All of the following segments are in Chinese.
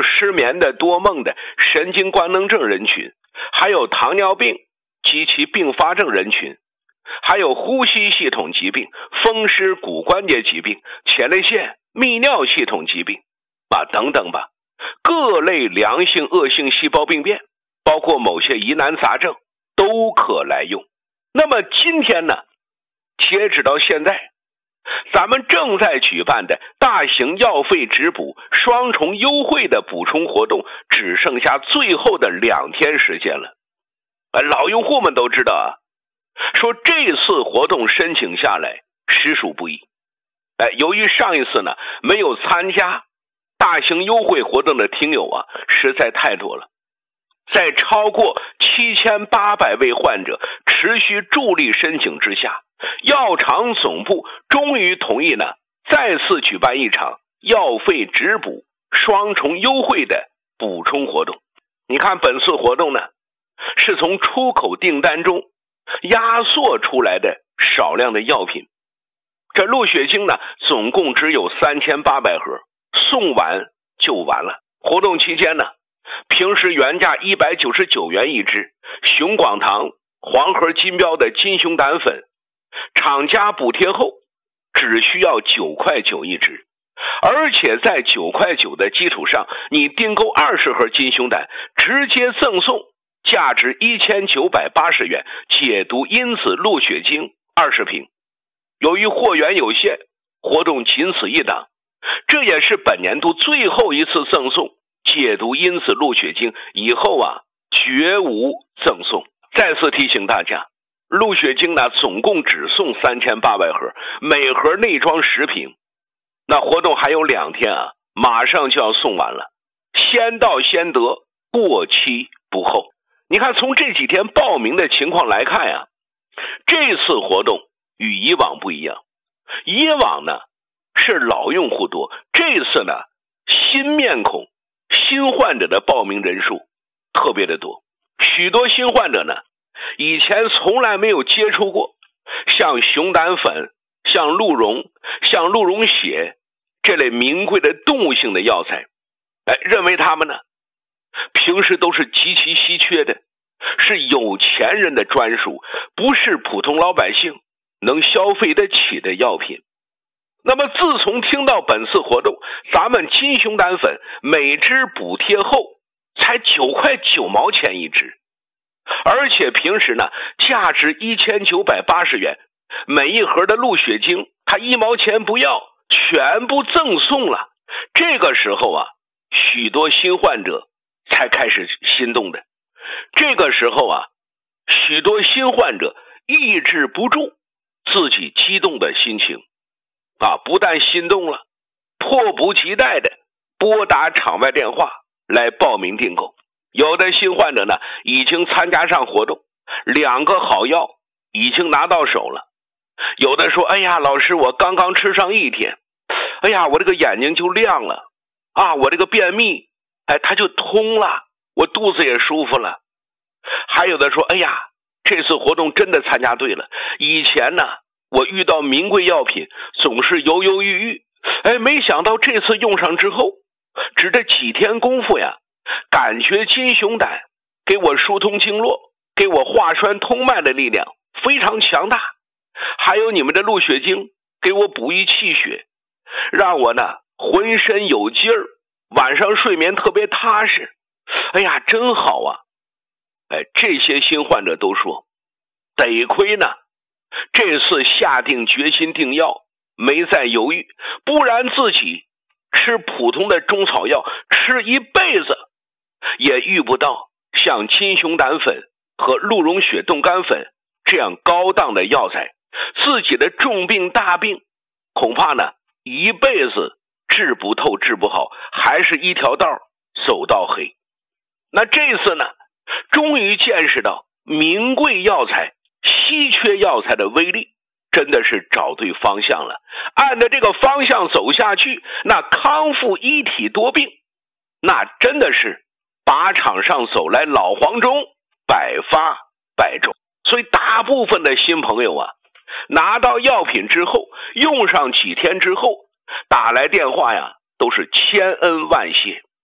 失眠的、多梦的、神经官能症人群，还有糖尿病及其并发症人群，还有呼吸系统疾病、风湿骨关节疾病、前列腺、泌尿系统疾病等等吧。各类良性恶性细胞病变，包括某些疑难杂症都可来用。那么今天呢，截止到现在，咱们正在举办的大型药费质补双重优惠的补充活动只剩下最后的2天时间了。老用户们都知道说这次活动申请下来实属不易。由于上一次呢没有参加大型优惠活动的听友实在太多了，在超过7800位患者持续助力申请之下，药厂总部终于同意呢再次举办一场药费质补双重优惠的补充活动。你看本次活动呢是从出口订单中压缩出来的少量的药品，这鹿血精呢总共只有3800盒，送完就完了。活动期间呢，平时原价199元一支熊广堂黄盒金标的金熊胆粉，厂家补贴后只需要9块9一支，而且在9块9的基础上，你订购20盒金熊胆，直接赠送价值1980元解毒因子鹿血精20瓶。由于货源有限，活动仅此一档，这也是本年度最后一次赠送解毒因子鹿血精，以后绝无赠送。再次提醒大家，鹿血精呢总共只送3800盒，每盒内装10瓶。那活动还有2天马上就要送完了，先到先得，过期不候。你看从这几天报名的情况来看这次活动与以往不一样。以往呢是老用户多，这次呢新面孔、新患者的报名人数特别的多。许多新患者呢以前从来没有接触过像熊胆粉、像鹿茸、像鹿茸血这类名贵的动物性的药材，认为他们呢平时都是极其稀缺的，是有钱人的专属，不是普通老百姓能消费得起的药品。那么自从听到本次活动，咱们金熊胆粉每支补贴后才9块9毛钱一支，而且平时呢价值1980元，每一盒的鹿血精它1毛钱不要，全部赠送了。这个时候许多新患者才开始心动的。这个时候许多新患者抑制不住自己激动的心情不但心动了，迫不及待的拨打场外电话来报名订购。有的新患者呢已经参加上活动，2个好药已经拿到手了。有的说，哎呀老师，我刚刚吃上1天，哎呀我这个眼睛就亮了我这个便秘它就通了，我肚子也舒服了。还有的说，哎呀这次活动真的参加对了，以前呢我遇到名贵药品总是犹犹豫豫，没想到这次用上之后，只这几天功夫感觉金熊胆给我疏通经络，给我化栓通脉的力量非常强大。还有你们的鹿血精给我补益气血，让我呢浑身有劲儿，晚上睡眠特别踏实。哎呀真好这些新患者都说，得亏呢这次下定决心订药，没再犹豫，不然自己吃普通的中草药吃一辈子也遇不到像金熊胆粉和鹿茸血冻干粉这样高档的药材，自己的重病大病恐怕呢一辈子治不透治不好，还是一条道走到黑。那这次呢终于见识到名贵药材、稀缺药材的威力，真的是找对方向了。按照这个方向走下去，那康复一体多病，那真的是靶场上走来老黄忠，百发百中。所以大部分的新朋友拿到药品之后，用上几天之后，打来电话都是千恩万谢，感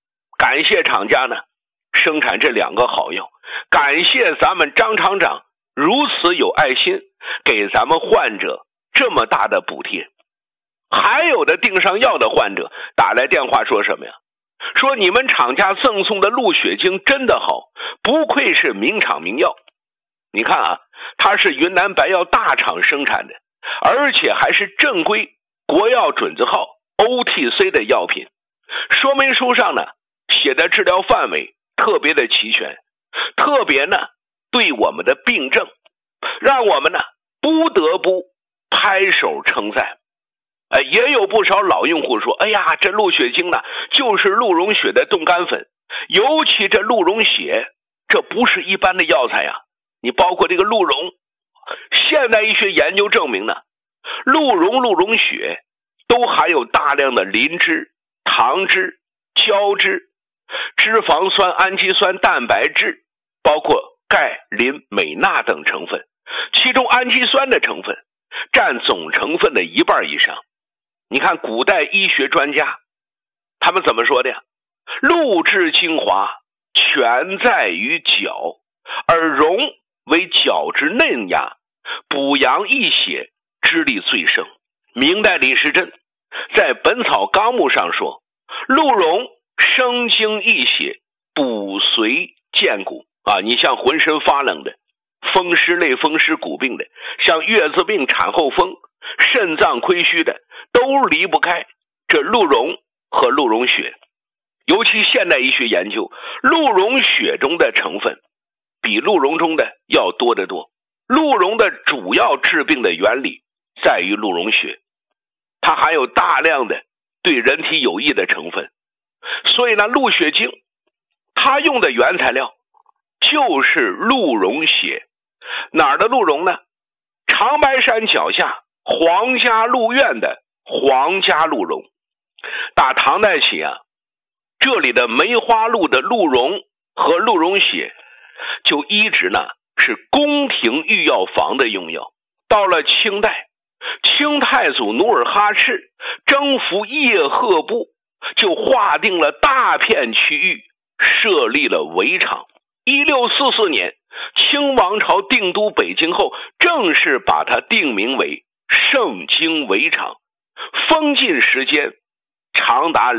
感谢厂家呢生产这2个好药，感谢咱们张厂长如此有爱心，给咱们患者这么大的补贴。还有的订上药的患者打来电话说什么呀？说你们厂家赠送的鹿血精真的好，不愧是名厂名药。你看啊，它是云南白药大厂生产的，而且还是正规国药准字号 OTC 的药品。说明书上呢写的治疗范围特别的齐全，特别呢对我们的病症，让我们呢不得不拍手称赞。也有不少老用户说，哎呀，这鹿血精呢就是鹿茸血的冻干粉，尤其这鹿茸血，这不是一般的药材呀。你包括这个鹿茸，现代医学研究证明呢，鹿茸血都含有大量的磷脂、糖脂、胶质、脂肪酸、氨基酸、蛋白质，包括钙、磷、镁、钠等成分，其中氨基酸的成分占总成分的1半以上。你看古代医学专家他们怎么说的呀？鹿之精华全在于角，而茸为角之嫩芽，补阳益血之力最盛。明代李时珍在《本草纲目》上说，鹿茸生精益血，补髓健骨啊！你像浑身发冷的、风湿类风湿骨病的，像月子病、产后风、肾脏亏虚的，都离不开这鹿茸和鹿茸血。尤其现代医学研究，鹿茸血中的成分比鹿茸中的要多得多。鹿茸的主要治病的原理在于鹿茸血，它含有大量的对人体有益的成分。所以呢，鹿血精它用的原材料就是鹿茸血。哪儿的鹿茸呢？长白山脚下皇家鹿苑的皇家鹿茸。打唐代起啊，这里的梅花鹿的鹿茸和鹿茸血就一直呢是宫廷御药房的用药。到了清代，清太祖努尔哈赤征服叶赫部，就划定了大片区域，设立了围场。1644年，清王朝定都北京后，正式把它定名为盛京围场，封禁时间长达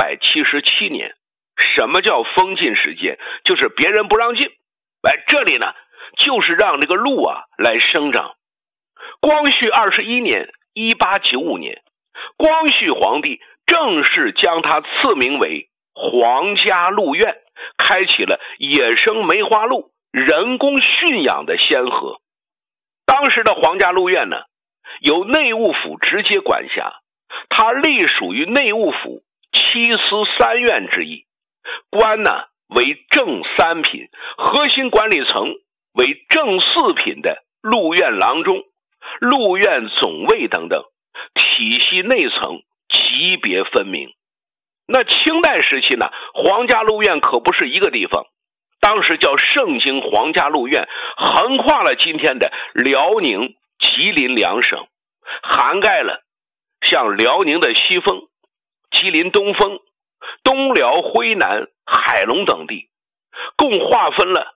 277年。什么叫封禁时间？就是别人不让进。这里呢就是让这个鹿啊来生长。光绪21年1895年，光绪皇帝正式将它赐名为皇家鹿苑，开启了野生梅花鹿人工驯养的先河。当时的皇家鹿苑呢由内务府直接管辖，它隶属于内务府7司3院之一，官呢为正3品，核心管理层为正4品的鹿苑郎中、鹿苑总尉等等，体系内层级别分明。那清代时期呢，皇家鹿苑可不是一个地方，当时叫盛京皇家鹿苑，横跨了今天的辽宁、吉林2省，涵盖了像辽宁的西丰、吉林东丰、东辽徽南、海龙等地，共划分了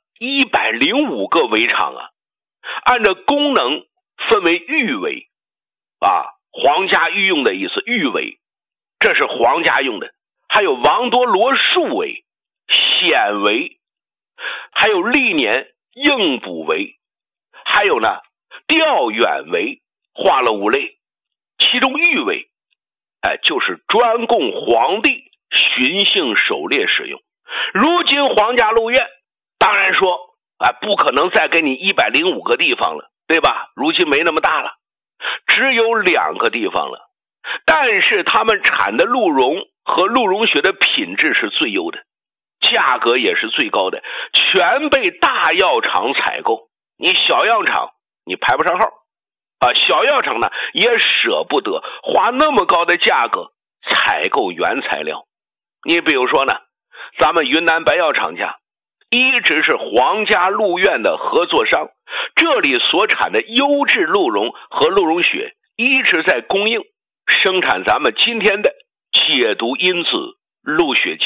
105个围场啊。按照功能分为御围啊，皇家御用的意思，御围这是皇家用的，还有王多罗树围、显围，还有历年应补围，还有呢调远围，划了5类。其中御围就是专供皇帝巡幸狩猎使用。如今皇家鹿苑当然说不可能再给你105个地方了，对吧？如今没那么大了，只有2个地方了。但是他们产的鹿茸和鹿茸血的品质是最优的，价格也是最高的，全被大药厂采购。你小药厂你排不上号小药厂呢也舍不得花那么高的价格采购原材料。你比如说呢，咱们云南白药厂家一直是皇家鹿苑的合作商，这里所产的优质鹿茸和鹿茸血一直在供应生产咱们今天的解毒因子鹿血精。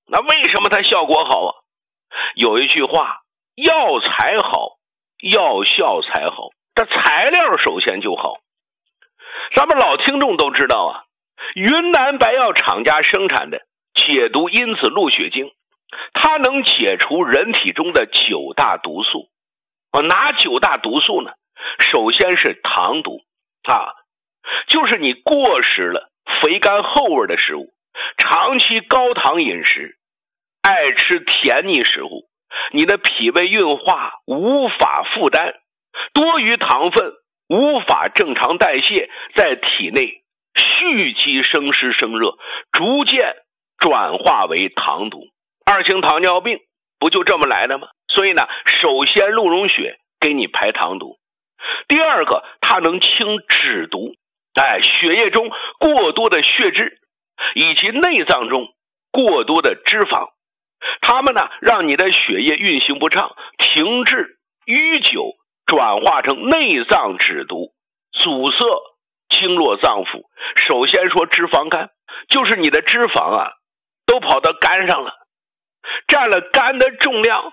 那为什么它效果好啊？有一句话，药材好，药效才好，这材料首先就好。咱们老听众都知道啊，云南白药厂家生产的解毒因子鹿血精，它能解除人体中的9大毒素。哪9大毒素呢？首先是糖毒啊，就是你过食了肥甘厚味的食物，长期高糖饮食，爱吃甜腻食物，你的脾胃运化无法负担，多余糖分无法正常代谢，在体内蓄积生湿生热，逐渐转化为糖毒。2型糖尿病不就这么来的吗？所以呢，首先鹿茸血给你排糖毒。第二个，它能清脂毒，血液中过多的血脂以及内脏中过多的脂肪，它们呢让你的血液运行不畅，停滞淤久，转化成内脏脂毒，阻塞经络脏腑。首先说脂肪肝，就是你的脂肪啊都跑到肝上了，占了肝的重量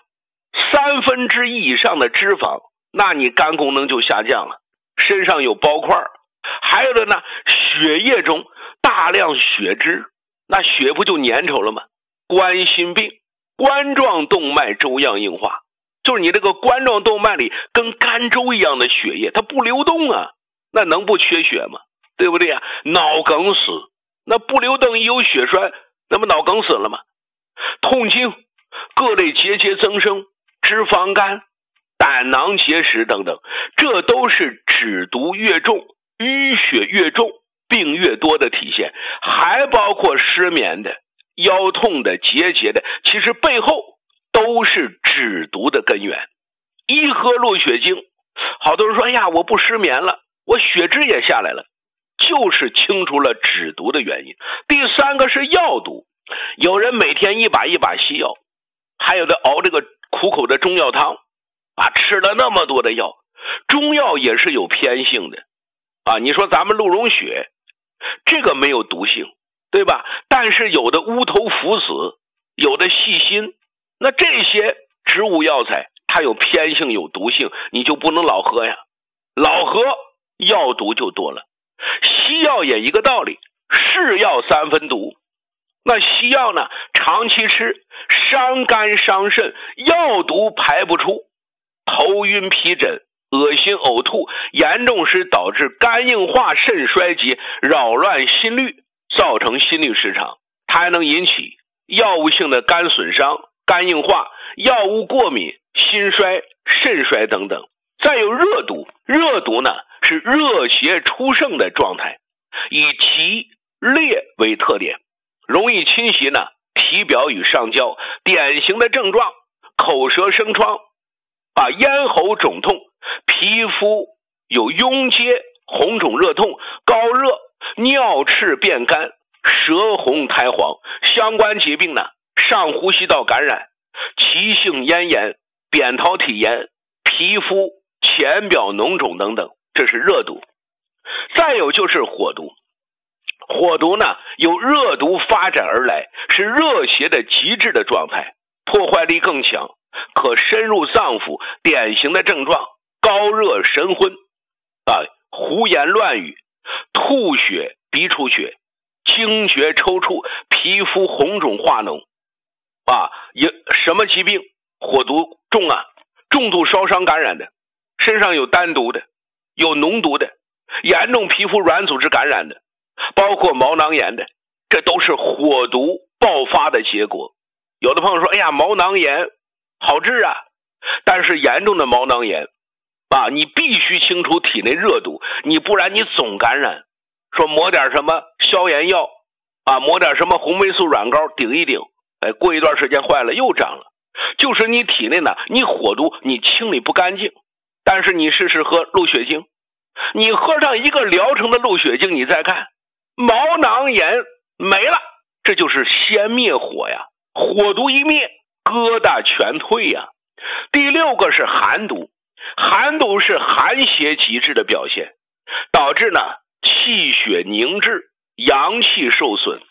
1/3以上的脂肪，那你肝功能就下降了，身上有包块。还有的呢，血液中大量血脂，那血不就粘稠了吗？冠心病，冠状动脉粥样硬化，就是你这个冠状动脉里跟甘粥一样的血液它不流动啊，那能不缺血吗？对不对啊？脑梗死，那不流动一有血栓，那么脑梗死了吗？痛经，各类结节增生，脂肪肝，胆囊结石等等，这都是脂毒越重，淤血越重，病越多的体现。还包括失眠的、腰痛的、结节的，其实背后都是脂毒的根源。一喝鹿血精，好多人说，哎呀，我不失眠了，我血脂也下来了，就是清除了脂毒的原因。第3个是药毒，有人每天一把一把西药，还有的熬这个苦口的中药汤吃了那么多的药。中药也是有偏性的你说咱们鹿茸血这个没有毒性，对吧？但是有的乌头附子，有的细辛，那这些植物药材它有偏性有毒性，你就不能老喝呀，老喝药毒就多了。西药也一个道理，是药3分毒，那西药呢长期吃伤肝伤肾，药毒排不出，头晕皮疹，恶心呕吐，严重时导致肝硬化、肾衰竭，扰乱心律，造成心律失常。它还能引起药物性的肝损伤、肝硬化、药物过敏、心衰、肾衰等等。再有热毒，热毒呢是热邪出盛的状态，以急烈为特点，容易侵袭呢体表与上焦，典型的症状口舌生疮咽喉肿痛，皮肤有痈疖、红肿热痛、高热、尿赤便干、舌红苔黄。相关疾病呢，上呼吸道感染、急性咽炎、扁桃体炎、皮肤浅表脓肿等等，这是热毒。再有就是火毒，火毒呢由热毒发展而来，是热邪的极致的状态，破坏力更强，可深入脏腑，典型的症状高热神昏胡言乱语、吐血鼻出血、惊厥抽搐、皮肤红肿化脓有什么疾病火毒重重度烧伤感染的，身上有单毒的，有脓毒的，严重皮肤软组织感染的，包括毛囊炎的，这都是火毒爆发的结果。有的朋友说，哎呀，毛囊炎好治但是严重的毛囊炎你必须清除体内热毒，你不然你总感染。说抹点什么消炎药抹点什么红霉素软膏顶一顶，过一段时间坏了又长了，就是你体内呢你火毒你清理不干净。但是你试试喝鹿血精，你喝上一个疗程的鹿血精，你再看毛囊炎没了，这就是先灭火呀，火毒一灭，疙瘩全退呀。第6个是寒毒，寒毒是寒邪极致的表现，导致呢气血凝滞，阳气受损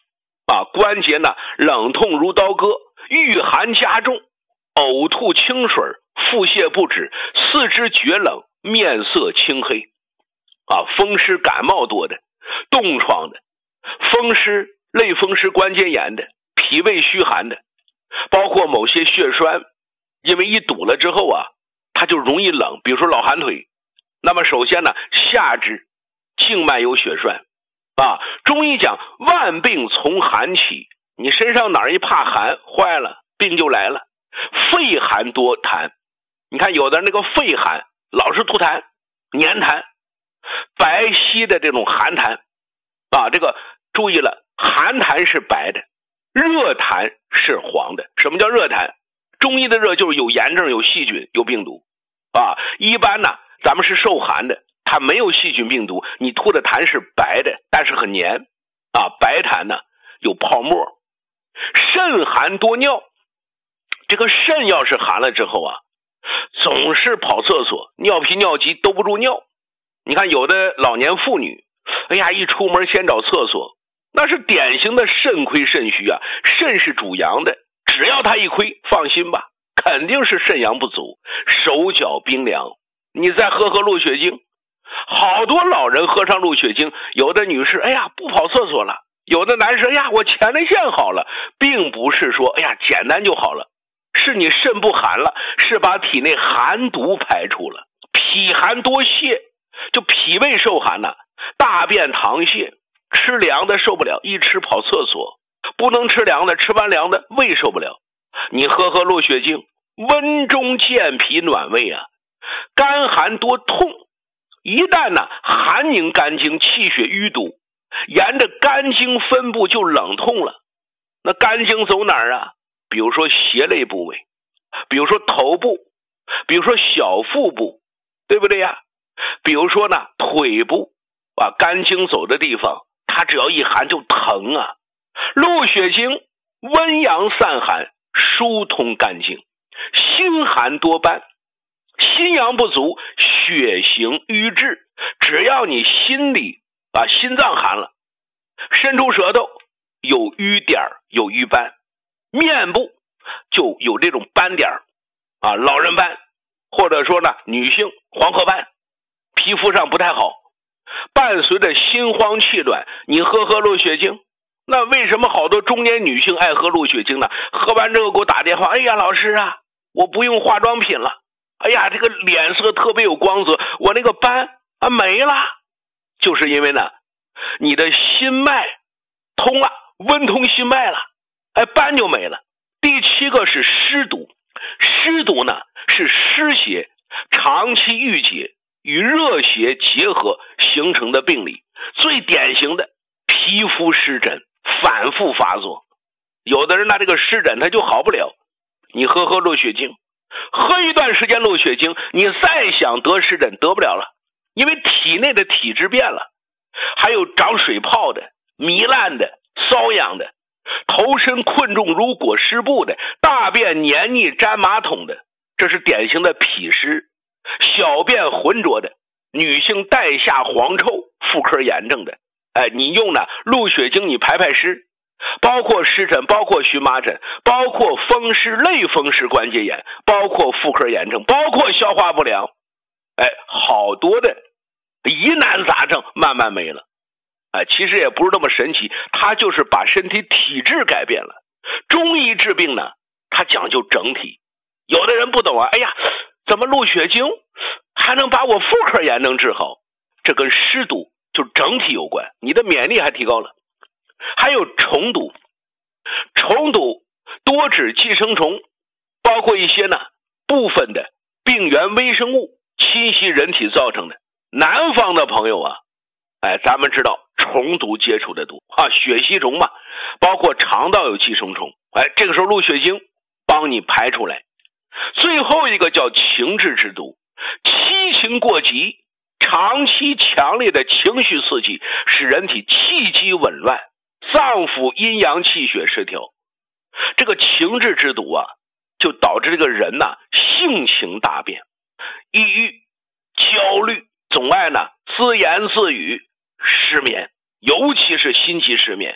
关节呢冷痛如刀割，御寒加重，呕吐清水，腹泻不止，四肢厥冷，面色青黑。风湿感冒多的，冻疮的，风湿类风湿关节炎的，脾胃虚寒的，包括某些血栓，因为一堵了之后它就容易冷，比如说老寒腿。那么首先呢，下肢静脉有血栓中医讲万病从寒起，你身上哪儿一怕寒，坏了，病就来了。肺寒多痰，你看有的那个肺寒老是吐痰、黏痰，白皙的这种寒痰这个注意了，寒痰是白的，热痰是黄的。什么叫热痰？中医的热就是有炎症、有细菌、有病毒一般呢咱们是受寒的，它没有细菌病毒，你吐的痰是白的，但是很黏白痰呢有泡沫。肾寒多尿，这个肾要是寒了之后总是跑厕所，尿频尿急兜不住尿。你看有的老年妇女，一出门先找厕所，那是典型的肾亏肾虚肾是主阳的，只要它一亏，放心吧，肯定是肾阳不足，手脚冰凉。你再喝鹿血精，好多老人喝上鹿血精，有的女士不跑厕所了，有的男士我前列腺好了，并不是说简单就好了，是你肾不寒了，是把体内寒毒排出了。脾寒多泻，就脾胃受寒大便溏泻，吃凉的受不了，一吃跑厕所，不能吃凉的，吃完凉的胃受不了。你喝鹿血精，温中健脾暖胃肝寒多痛，一旦寒凝肝经，气血淤堵，沿着肝经分布就冷痛了。那肝经走哪儿比如说胁肋部位，比如说头部，比如说小腹部，对不对比如说呢腿部肝经走的地方，它只要一寒就疼鹿血精温阳散寒，疏通肝经。心寒多斑，心阳不足，血行瘀滞，只要你心里心脏寒了，伸出舌头有瘀点有瘀斑，面部就有这种斑点老人斑，或者说呢女性黄褐斑，皮肤上不太好，伴随着心慌气短，你喝鹿血精。那为什么好多中年女性爱喝鹿血精呢？喝完之后给我打电话，老师我不用化妆品了，这个脸色特别有光泽，我那个斑没了。就是因为呢你的心脉通了，温通心脉了，斑就没了。第7个是湿毒，湿毒呢是湿邪长期郁结与热邪结合形成的病理，最典型的皮肤湿疹反复发作，有的人这个湿疹它就好不了。你喝鹿血精，喝一段时间鹿血精，你再想得湿疹得不了了，因为体内的体质变了。还有长水泡的、糜烂的、瘙痒的，头身困重如裹湿布的，大便黏腻沾马桶的，这是典型的脾湿。小便浑浊的，女性带下黄臭、妇科炎症的，你用鹿血精你排排湿，包括湿疹，包括荨麻疹，包括风湿类风湿关节炎，包括妇科炎症，包括消化不良，好多的疑难杂症慢慢没了。其实也不是那么神奇，它就是把身体体质改变了。中医治病呢，它讲究整体。有的人不懂怎么鹿血精还能把我妇科炎症治好？这跟湿毒就整体有关，你的免疫力还提高了。还有虫毒，虫毒多指寄生虫，包括一些部分的病原微生物侵袭人体造成的。南方的朋友咱们知道虫毒接触的多血吸虫嘛，包括肠道有寄生虫，这个时候鹿血精帮你排出来。最后一个叫情志之毒，七情过急，长期强烈的情绪刺激使人体气机紊乱，脏腑阴阳气血失调。这个情志之毒就导致这个人性情大变，抑郁、焦虑，总爱自言自语，失眠，尤其是心悸失眠，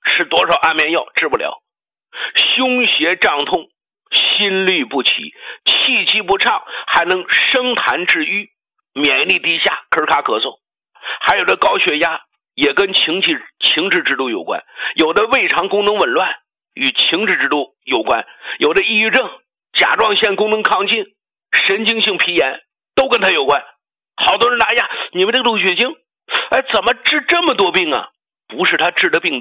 吃多少安眠药治不了。胸胁胀痛，心律不齐，气机不畅，还能生痰致瘀，免疫力低下，咳卡咳嗽。还有的高血压也跟情志之度有关，有的胃肠功能紊乱与情志之度有关，有的抑郁症、甲状腺功能亢进、神经性皮炎都跟它有关。好多人哎呀，你们这个陆血清怎么治这么多病啊？不是他治的病